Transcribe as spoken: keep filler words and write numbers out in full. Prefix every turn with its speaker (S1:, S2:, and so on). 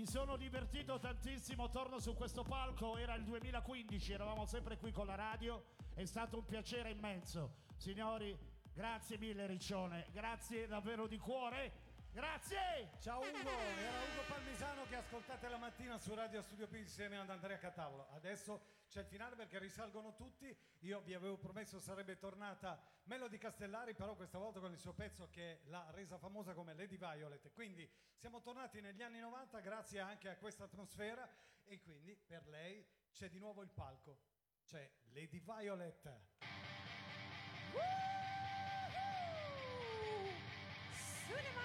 S1: sono divertito tantissimo, torno su questo palco, era il duemilaquindici, eravamo sempre qui con la radio, è stato un piacere immenso. Signori, grazie mille Riccione, grazie davvero di cuore. Grazie!
S2: Ciao Ugo, era Ugo Palmisano che ascoltate la mattina su Radio Studio P insieme ad Andrea Catavolo. Adesso c'è il finale perché risalgono tutti. Io vi avevo promesso sarebbe tornata Melody Castellari, però questa volta con il suo pezzo che l'ha resa famosa come Lady Violet. Quindi siamo tornati negli anni novanta grazie anche a questa atmosfera e quindi per lei c'è di nuovo il palco. C'è Lady Violet.
S3: Woo!